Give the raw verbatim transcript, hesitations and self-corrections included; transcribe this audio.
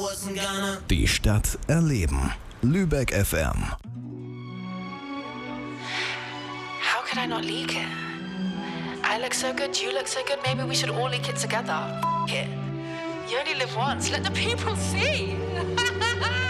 Die Stadt erleben. Lübeck F M. How could I not leak it? I look so good, you look so good, maybe we should all leak it together. F it. You only live once, let the people see.